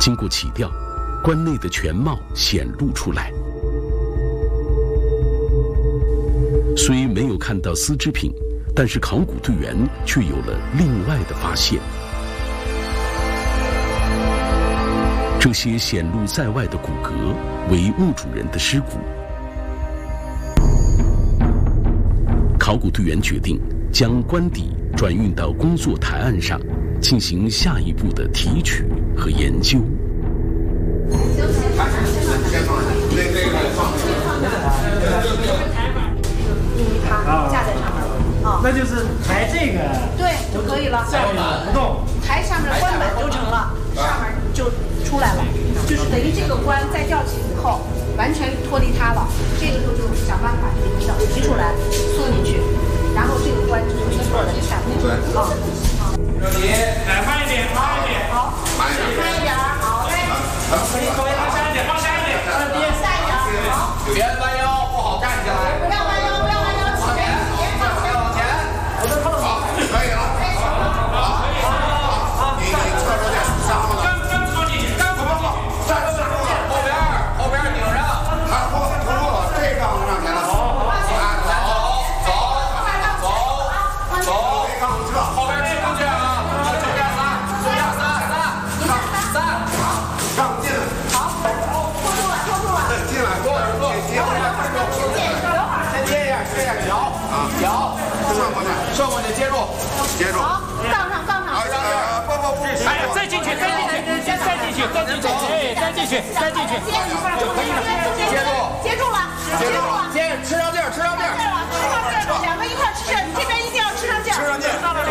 经过起吊，棺内的全貌显露出来。虽没有看到丝织品，但是考古队员却有了另外的发现。这些显露在外的骨骼为墓主人的尸骨。考古队员决定将棺底转运到工作台案上，进行下一步的提取和研究。 它架在上面了啊， 那就是抬这个对就可以了， 不动， 抬上面棺板就成了，上面就出来了，就是等于这个棺再吊起以后，完全脱离它了。这个时候就想办法提出来，缩进去，然后这个棺就重新坐在这下面。对啊， 你来慢一点，慢一点， 好，慢一点，好嘞， 可以往下一点，往下一点， 下一点，好， 别弯腰，不好站起来。 不要弯腰，不要弯腰，往前， 往前，好，可以了。你侧着点， 刚靠进去，刚靠进去， 后边顶上，他拖了，这杠子上去了。走，这杠子撤，后边进不去啊，就这样仨，杠进来， 好，拖住了， 进来，坐，先接一下，摇啊，摇，顺过去，接住， 好，杠上， 不， 哎呀，再进去，哎，再进去，就可以了， 接住了， 接，吃上劲儿， 两个一块吃，这边一定要吃上劲儿。